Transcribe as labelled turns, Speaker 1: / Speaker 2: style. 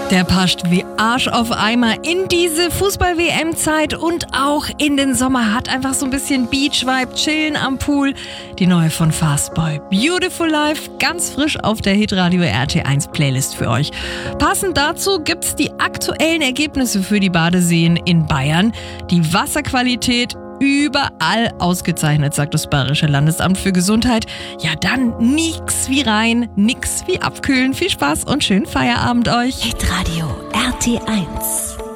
Speaker 1: Der passt wie Arsch auf Eimer in diese Fußball-WM-Zeit und auch in den Sommer. Hat einfach so ein bisschen Beach-Vibe, chillen am Pool. Die neue von Fastboy, Beautiful Life, ganz frisch auf der Hitradio RT1 Playlist für euch. Passend dazu gibt's die aktuellen Ergebnisse für die Badeseen in Bayern. Die Wasserqualität überall ausgezeichnet, sagt das Bayerische Landesamt für Gesundheit. Ja, dann nix wie rein, nix wie abkühlen. Viel Spaß und schönen Feierabend euch.
Speaker 2: Hitradio RT1